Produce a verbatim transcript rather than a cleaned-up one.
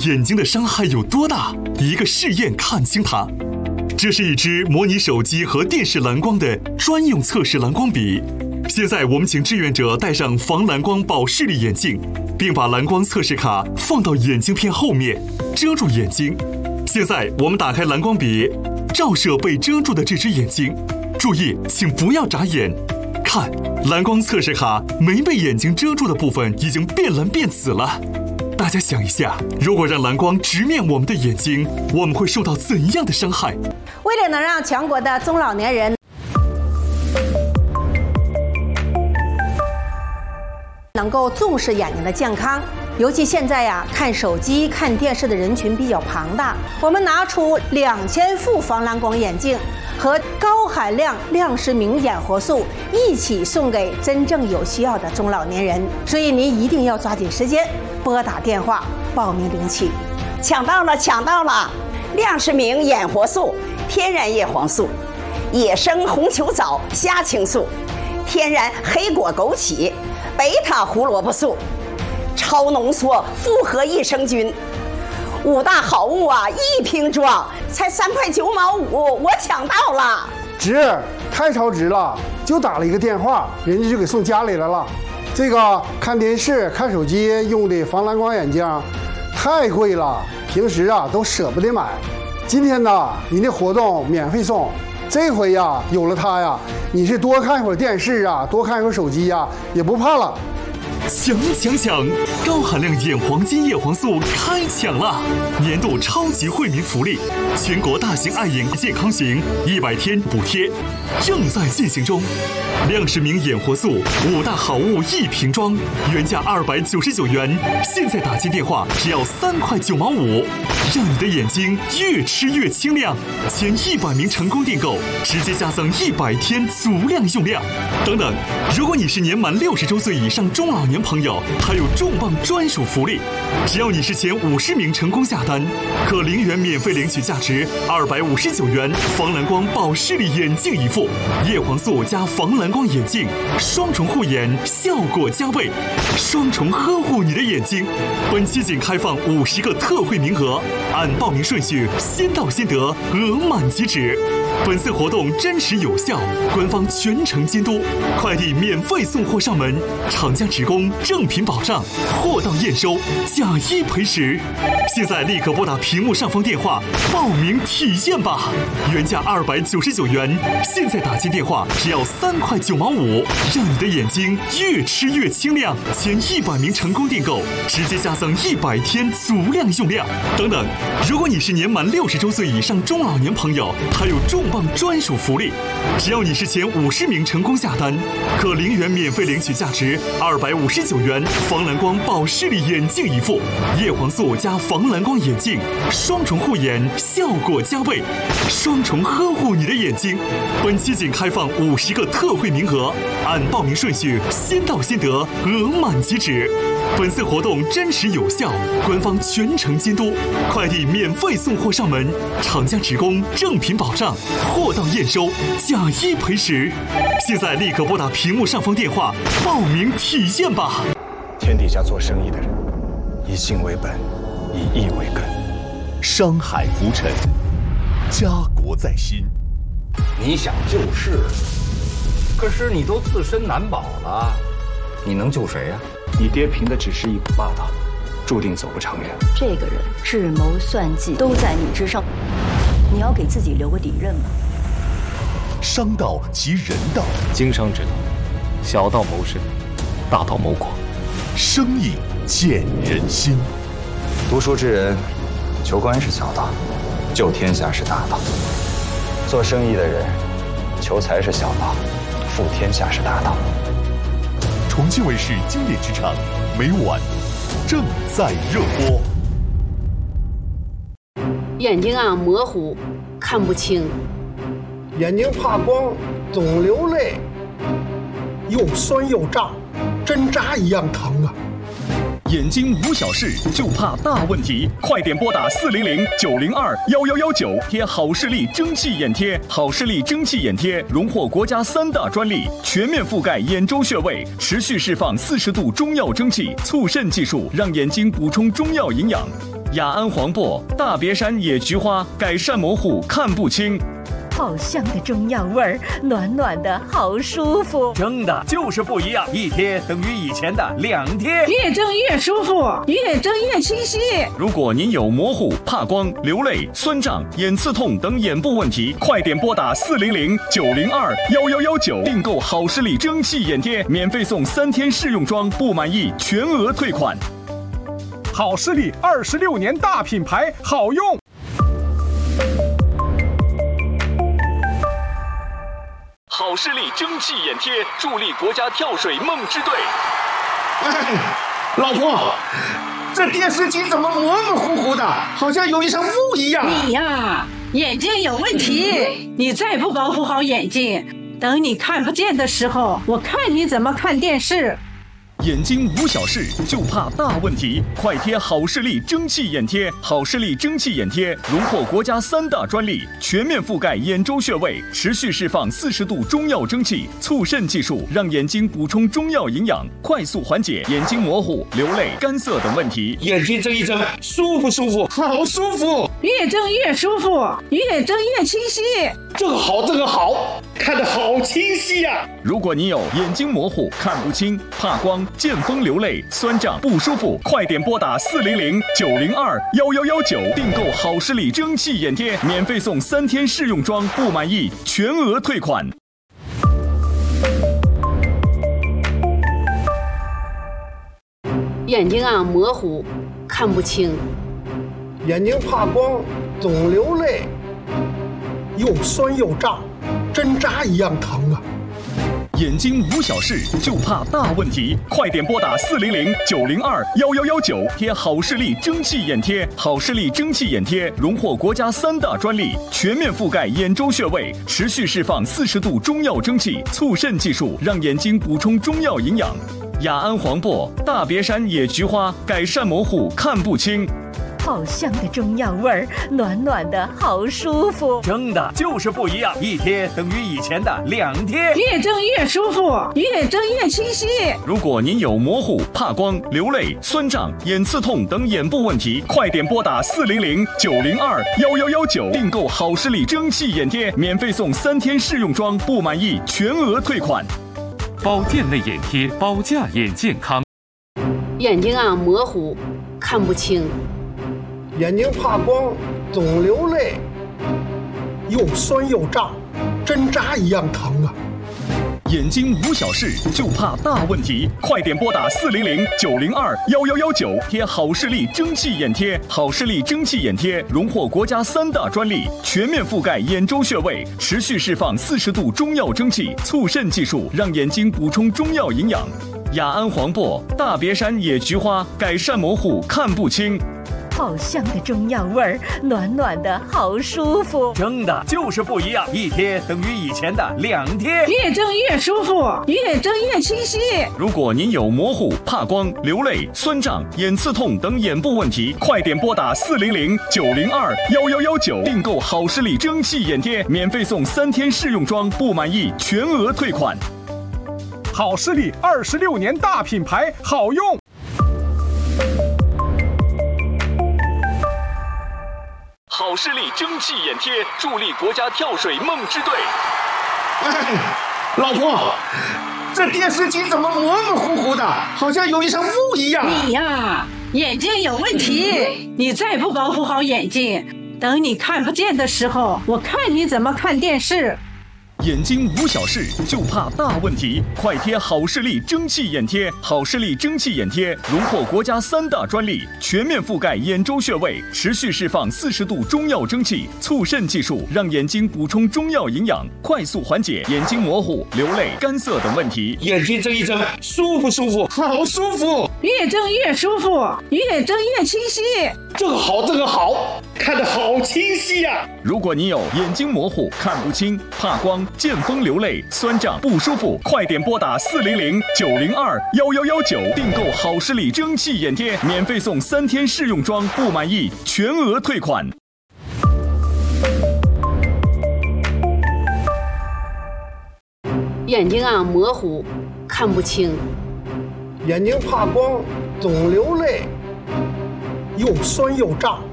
眼睛的伤害有多大？一个试验看清它。这是一支模拟手机和电视蓝光的专用测试蓝光笔。现在我们请志愿者戴上防蓝光保视力眼镜，并把蓝光测试卡放到眼镜片后面，遮住眼睛。现在我们打开蓝光笔，照射被遮住的这只眼睛。注意，请不要眨眼。看，蓝光测试卡没被眼睛遮住的部分已经变蓝变紫了。大家想一下，如果让蓝光直面我们的眼睛，我们会受到怎样的伤害？ 为了能让全国的中老年人能够重视眼睛的健康，尤其现在呀，看手机、看电视的人群比较庞大，我们拿出两千副防蓝光眼镜和高含量亮视明眼活素一起送给真正有需要的中老年人。所以您一定要抓紧时间拨打电话报名领取。 抢到了，抢到了！亮视明眼活素、天然叶黄素、野生红球藻虾青素、天然黑果枸杞、贝塔胡萝卜素、超浓缩复合益生菌，五大好物啊，一瓶装才三块九毛五，我抢到了！ 值，太超值了！就打了一个电话，人家就给送家里来了。这个看电视、看手机用的防蓝光眼镜太贵了，平时啊都舍不得买。今天呢，人家活动免费送，这回呀有了它呀，你是多看一会儿电视啊，多看一会儿手机呀，也不怕了。 抢抢抢！高含量眼黄金叶黄素开抢了！年度超级惠民福利，全国大型爱眼健康型一百天补贴正在进行中。亮视明眼活素五大好物一瓶装，原价二百九十九元，现在打进电话只要三块九毛五，让你的眼睛越吃越清亮。前一百名成功订购，直接加赠一百天足量用量。等等，如果你是年满六十周岁以上中老年朋友，还有重磅专属福利，只要你是前五十名成功下单，可零元免费领取价值二百五十九元防蓝光保视力眼镜一副，叶黄素加防蓝光眼镜，双重护眼，效果加倍，双重呵护你的眼睛。本期仅开放五十个特惠名额，按报名顺序先到先得，额满即止。本次活动真实有效，官方全程监督，快递免费送货上门，厂家职工正品保障，货到验收，假一赔十。现在立刻拨打屏幕上方电话报名体验吧！原价二百九十九元，现在打进电话只要三块九毛五，让你的眼睛越吃越清亮。前一百名成功订购，直接加赠一百天足量用量。等等，如果你是年满六十周岁以上中老年朋友，还有重磅专属福利，只要你是前五十名成功下单，可零元免费领取价值二百五十九元防蓝光保视力眼镜一副，叶黄素加防蓝光眼镜，双重护眼，效果加倍，双重呵护你的眼睛。本期仅开放五十个特惠名额，按报名顺序先到先得，额满即止。本次活动真实有效，官方全程监督，快递免费送货上门，厂家职工正品保障，货到验收，假一赔十。现在立刻拨打屏幕上方电话报名体验吧！ 天底下做生意的人，以心为本，以义为根。 商海浮沉，家国在心。 你想救市，可是你都自身难保了，你能救谁呀？ 你爹凭的只是一股霸道，注定走不长远。 这个人智谋算计都在你之上，你要给自己留个底任吗？ 商道即人道， 经商之道，小道谋生，大道谋国。 生意见人心。 读书之人，求官是小道，救天下是大道；做生意的人，求财是小道，富天下是大道。 重庆卫视经典职场，每晚正在热播。 眼睛啊模糊，看不清， 眼睛怕光，总流泪，又酸又胀，针扎一样疼啊！ 眼睛无小事，就怕大问题。快点拨打四零零九零二幺幺幺九，贴好视力蒸汽眼贴。好视力蒸汽眼贴荣获国家三大专利，全面覆盖眼周穴位，持续释放四十度中药蒸汽，促渗技术让眼睛补充中药营养。 雅安黄柏、大别山野菊花改善模糊看不清。 好香的中药味儿，暖暖的好舒服。 蒸的就是不一样，一贴等于以前的两贴， 越蒸越舒服，越蒸越清晰。 如果您有模糊、怕光、流泪、酸胀、眼刺痛等眼部问题，快点拨打四零零九零二幺幺幺九订购好视力蒸汽眼贴，免费送三天试用装，不满意全额退款。 好视力二十六年大品牌，好用。 好视力蒸汽眼贴助力国家跳水梦之队。 哎，老婆，这电视机怎么模模糊糊的，好像有一层雾一样？ 你呀，眼睛有问题，你再不保护好眼睛，等你看不见的时候，我看你怎么看电视。 眼睛无小事，就怕大问题。快贴好视力蒸汽眼贴！好视力蒸汽眼贴荣获国家三大专利，全面覆盖眼周穴位，持续释放四十度中药蒸汽，促渗技术让眼睛补充中药营养，快速缓解眼睛模糊、流泪、干涩等问题。 眼睛睁一睁，舒服舒服，好舒服！ 越睁越舒服，越睁越清晰。 这个好，这个好，看得好清晰呀、啊！ 如果你有眼睛模糊、看不清、怕光、见风流泪、酸胀不舒服，快点拨打四零零九零二幺幺幺九订购好视力蒸汽眼贴，免费送三天试用装，不满意全额退款。 眼睛啊模糊，看不清， 眼睛怕光，总流泪，又酸又胀，针扎一样疼啊！ 眼睛无小事，就怕大问题，快点拨打四零零九零二幺幺幺九贴好视力蒸汽眼贴。好视力蒸汽眼贴荣获国家三大专利，全面覆盖眼周穴位，持续释放四十度中药蒸汽，促渗技术让眼睛补充中药营养。雅安黄柏、大别山野菊花改善模糊看不清。 好香的中药味儿，暖暖的好舒服。 蒸的就是不一样，一贴等于以前的两贴， 越蒸越舒服，越蒸越清晰。 如果您有模糊、怕光、流泪、酸胀、眼刺痛等眼部问题，快点拨打四零零九零二幺幺幺九订购好视力蒸汽眼贴，免费送三天试用装，不满意全额退款。 保健类眼贴，保驾眼健康。 眼睛啊模糊，看不清， 眼睛怕光，总流泪，又酸又胀，针扎一样疼啊！ 眼睛无小事，就怕大问题，快点拨打四零零九零二幺幺幺九贴好视力蒸汽眼贴。好视力蒸汽眼贴荣获国家三大专利，全面覆盖眼周穴位，持续释放四十度中药蒸汽，促渗技术让眼睛补充中药营养。雅安黄柏、大别山野菊花改善模糊看不清。 好香的中药味儿，暖暖的好舒服。 蒸的就是不一样，一贴等于以前的两贴， 越蒸越舒服，越蒸越清晰。 如果您有模糊、怕光、流泪、酸胀、眼刺痛等眼部问题，快点拨打四零零九零二幺幺幺九订购好视力蒸汽眼贴，免费送三天试用装，不满意全额退款。 好视力二十六年大品牌，好用。 好视力蒸汽眼贴助力国家跳水梦之队。 哎，老婆，这电视机怎么模模糊糊的，好像有一层雾一样？ 你呀，眼睛有问题，你再不保护好眼睛，等你看不见的时候，我看你怎么看电视。 眼睛无小事，就怕大问题，快贴好视力蒸汽眼贴。好视力蒸汽眼贴荣获国家三大专利，全面覆盖眼周穴位，持续释放四十度中药蒸汽，促渗技术让眼睛补充中药营养，快速缓解眼睛模糊、流泪、干涩等问题。 眼睛睁一睁，舒服舒服，好舒服！ 越睁越舒服，越睁越清晰。 这个好，这个好，看得好清晰呀、啊！ 如果你有眼睛模糊、看不清、怕光、见风流泪、酸胀不舒服，快点拨打四零零九零二幺幺幺九订购好视力蒸汽眼贴，免费送三天试用装，不满意全额退款。 眼睛啊模糊，看不清， 眼睛怕光，总流泪， 又酸又胀，